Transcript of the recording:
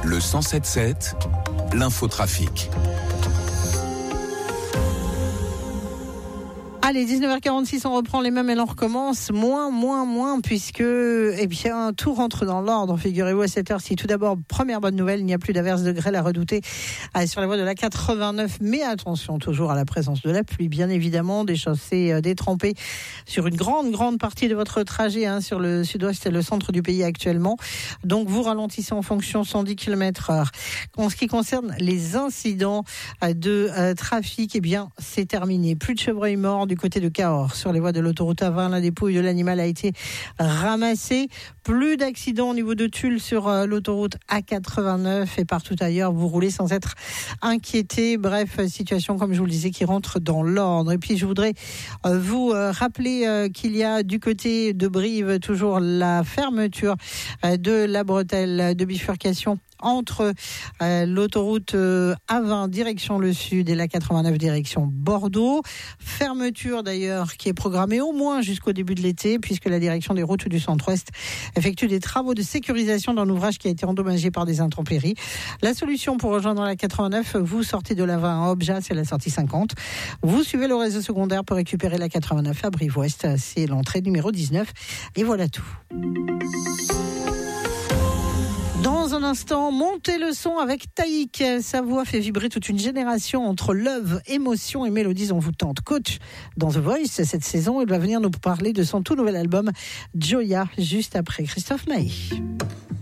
Le 107.7, l'infotrafic. Allez, 19h46, on reprend les mêmes et on recommence. Moins, puisque, tout rentre dans l'ordre, figurez-vous, à cette heure-ci. Tout d'abord, première bonne nouvelle, il n'y a plus d'averses de grêle à redouter sur la voie de la 89. Mais attention, toujours à la présence de la pluie, bien évidemment, des chaussées détrempées sur une grande partie de votre trajet, sur le sud-ouest et le centre du pays actuellement. Donc, vous ralentissez en fonction 110 km/h. En ce qui concerne les incidents de trafic, c'est terminé. Plus de chevreuils morts du côté de Cahors. Sur les voies de l'autoroute A20, la dépouille de l'animal a été ramassée. Plus d'accidents au niveau de Tulle sur l'autoroute A89 et partout ailleurs. Vous roulez sans être inquiété. Bref, situation, comme je vous le disais, qui rentre dans l'ordre. Et puis, je voudrais vous rappeler qu'il y a du côté de Brive toujours la fermeture de la bretelle de bifurcation entre l'autoroute A20 direction le sud et la 89 direction Bordeaux. Fermeture d'ailleurs qui est programmée au moins jusqu'au début de l'été, puisque la direction des routes du centre-ouest effectue des travaux de sécurisation d'un ouvrage qui a été endommagé par des intempéries. La solution pour rejoindre la 89, vous sortez de la 20 à Obja, c'est la sortie 50. Vous suivez le réseau secondaire pour récupérer la 89 à Brive-Ouest, c'est l'entrée numéro 19. Et voilà tout. Dans un instant, montez le son avec Taïk. Sa voix fait vibrer toute une génération entre love, émotion et mélodies envoûtantes. Coach dans The Voice cette saison, il va venir nous parler de son tout nouvel album Joya, juste après Christophe Maé.